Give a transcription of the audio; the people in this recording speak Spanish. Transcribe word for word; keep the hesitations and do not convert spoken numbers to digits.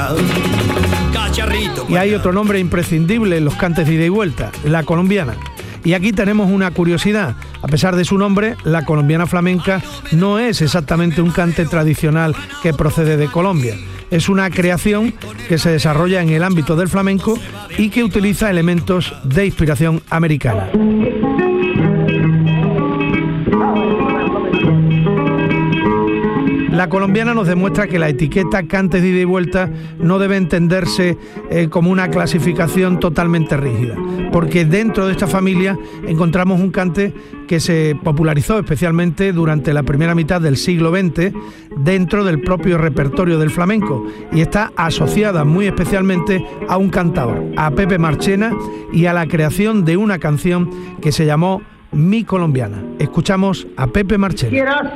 Cacharrito. Y hay otro nombre imprescindible en los cantes de ida y vuelta, la colombiana. Y aquí tenemos una curiosidad. A pesar de su nombre, la colombiana flamenca no es exactamente un cante tradicional que procede de Colombia. Es una creación que se desarrolla en el ámbito del flamenco y que utiliza elementos de inspiración americana. La colombiana nos demuestra que la etiqueta cantes de ida y vuelta no debe entenderse eh, como una clasificación totalmente rígida, porque dentro de esta familia encontramos un cante que se popularizó especialmente durante la primera mitad del siglo veinte dentro del propio repertorio del flamenco y está asociada muy especialmente a un cantador, a Pepe Marchena, y a la creación de una canción que se llamó Mi Colombiana. Escuchamos a Pepe Marchena.